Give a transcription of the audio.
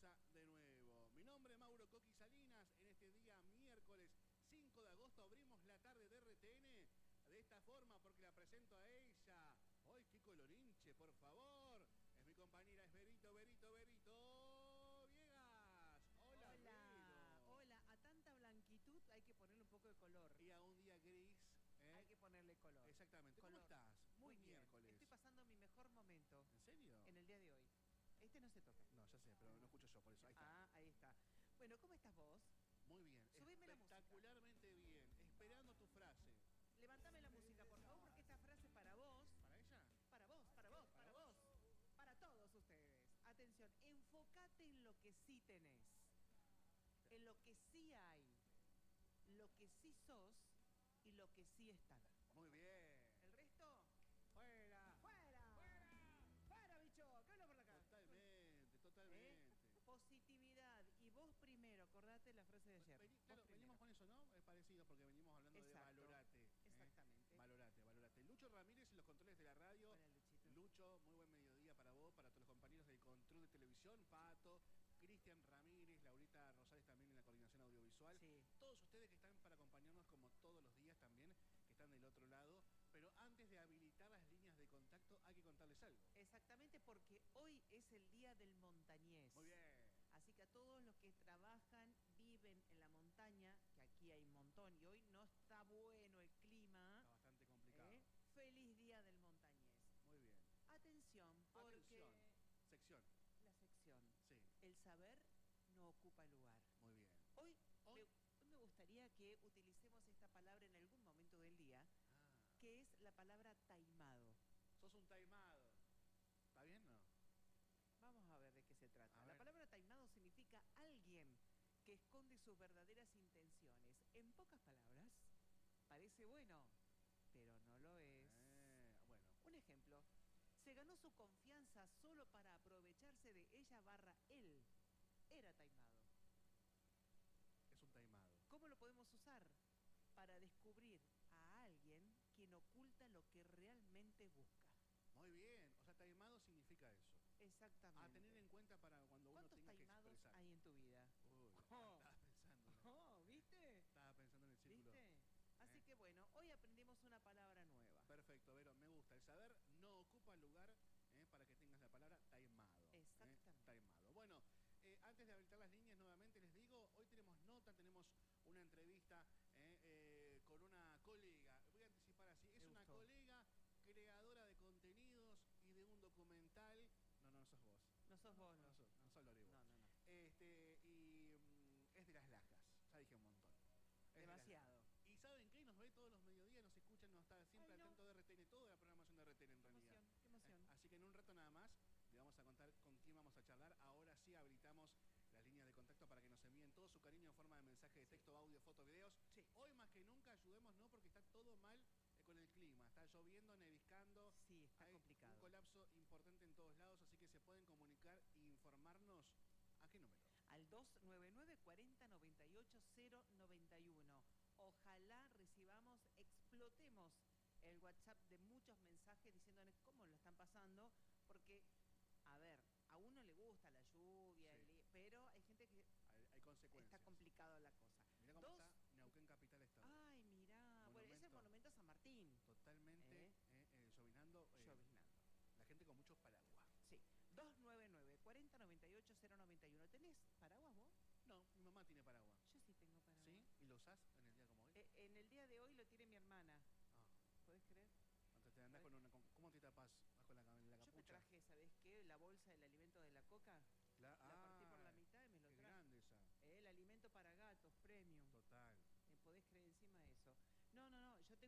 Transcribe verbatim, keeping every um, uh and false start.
pasa de nuevo. Mi nombre es Mauro Coqui Salinas. En este día, miércoles cinco de agosto, abrimos la tarde de R T N de esta forma porque la presento a ella. ¡Ay, qué colorinche, por favor! Es mi compañera, es Berito, Berito, Berito Viegas. Hola, Hola, Vero. hola. A tanta blanquitud hay que ponerle un poco de color. Y a un día gris, ¿eh? Hay que ponerle color. Exactamente. Color. ¿Cómo estás? Muy Buen bien. miércoles. Estoy pasando mi mejor momento. ¿En serio? En el día de hoy. Este no se toca. No, ya sé, pero no escucho yo, por eso. Ahí está. Ah, ahí está. Bueno, ¿cómo estás vos? Muy bien. Subime la música. Espectacularmente bien. Esperando tu frase. Levantame la música, por favor, porque esta frase es para vos. ¿Para ella? Para vos, para vos, ¿Para para vos? vos. Para todos ustedes. Atención, enfócate en lo que sí tenés. En lo que sí hay. Lo que sí sos y lo que sí están. Muy bien. ¿El resto? ¡Fuera! ¡Fuera! ¡Fuera! ¡Fuera, bicho! ¿Qué hablo por acá? Totalmente, totalmente. ¿Eh? Positividad. Y vos primero, acordate la frase de ayer. Vení, Vos claro, primero. venimos con eso, ¿no? Es parecido porque venimos hablando Exacto. de valorate. ¿eh? Exactamente. Valorate, valorate. Lucho Ramírez y los controles de la radio. Hola, Luchito. Lucho, muy buen mediodía para vos, para todos los compañeros del control de televisión, Pato, Cristian Ramírez, Laurita Rosales también en la coordinación audiovisual. Sí. Todos ustedes que están para acompañarnos como todos los días también, que están del otro lado. Pero antes de habilitar las líneas de contacto hay que contarles algo. Exactamente, porque hoy es el día del montañés. Muy bien. Así que a todos los que trabajan, viven en la montaña, que aquí hay un montón y hoy no está bueno el clima. Está bastante complicado. ¿eh? Feliz día del montañés. Muy bien. Atención, porque Atención. Sección. la sección, Sí. el saber no ocupa lugar. Muy bien. Hoy, Hoy- Me, hoy me gustaría que utilicemos esta palabra en algún momento del día, Ah, que es la palabra taimado. sos un taimado. ¿Está bien o no? Vamos a ver de qué se trata. A La ver. palabra taimado significa alguien que esconde sus verdaderas intenciones. En pocas palabras, parece bueno, pero no lo es. Eh, bueno. Un ejemplo, se ganó su confianza solo para aprovecharse de ella barra él. Era taimado. Es un taimado. ¿Cómo lo podemos usar? Para descubrir a alguien quien oculta lo que realmente busca. Muy bien. O sea, taimado significa eso. Exactamente. A tener en cuenta para cuando uno ¿Cuántos tenga que taimados expresar. hay en tu vida? Uy, Oh. estaba pensando. Oh, ¿viste? Estaba pensando en el círculo. ¿Viste? Así Eh. que bueno, hoy aprendimos una palabra nueva. Perfecto, Vero, me gusta. El saber no ocupa lugar eh, para que tengas la palabra taimado. eh, Exactamente. taimado. Bueno, eh, antes de habilitar las líneas nuevamente les digo, hoy tenemos nota, tenemos una entrevista eh, eh, con una colega. Voy a anticipar así, es Me una gustó. colega creadora de contenidos y de un documental. No, no, no sos vos. No sos vos, No, no. no sos, no sos Lore vos. No, no, no. Este, y mm, es de las Lajas, ya dije un montón. Es de Las Demasiado. Lajas. Y ¿saben qué? Nos ve todos los mediodías, nos escuchan, nos está siempre Ay, no. atento de R T N, toda la programación de R T N en Qué realidad. emoción, qué emoción. Eh, así que en un rato nada más le vamos a contar con quién vamos a charlar. Ahora sí habilitamos las líneas de contacto para que nos envíen todo su cariño en forma de mensaje de texto, audio, foto, videos. Sí. Hoy más que nunca ayudemos, no, porque está todo mal eh, con el clima. Está lloviendo, neviscando. Sí, está Hay complicado. un colapso importante en todos lados, así que se pueden comunicar e informarnos. ¿A qué número? Al dos nueve nueve, cuatro cero, nueve ocho cero nueve uno. Ojalá recibamos, explotemos el WhatsApp de muchos mensajes diciéndonos cómo lo están pasando, porque, a ver, a uno le gusta la lluvia, Sí. el- pero hay gente que Hay, hay consecuencias. está complicado la cosa. Mirá cómo Dos- está Neuquén Capital Estado. Ay, mirá, bueno, ese es el Monumento. monumento a San Martín, Totalmente ¿Eh? eh, eh, llovinando. eh, lloviznando. La gente con mucho paraguas. Sí, dos nueve nueve, cuatro cero, nueve ocho cero nueve uno. ¿Tenés paraguas vos? No, mi mamá tiene paraguas. Yo sí tengo paraguas. ¿Sí? ¿Y lo usás en el día como hoy? Eh, en el día de hoy lo tiene mi hermana, Ah, ¿podés creer? entonces te andás con una... con- ¿Cómo te tapas? ¿Vas con la, cam- la Yo capucha? me traje, ¿sabés qué? La bolsa del alimento de la coca. Cla- La partí por Ah, la mitad y me lo qué traje. grande esa. Eh, El alimento para gatos, premium. Total. Eh, ¿Podés creer encima de eso? No, no, no, yo tengo